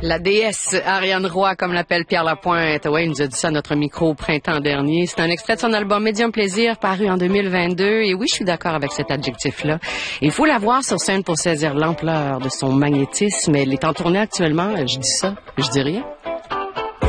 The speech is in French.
La déesse Ariane Roy, comme l'appelle Pierre Lapointe. Ouais, il nous a dit ça à notre micro au printemps dernier. C'est un extrait de son album Médium Plaisir, paru en 2022. Et oui, je suis d'accord avec cet adjectif-là. Il faut la voir sur scène pour saisir l'ampleur de son magnétisme. Elle est en tournée actuellement. Je dis ça, je dis rien.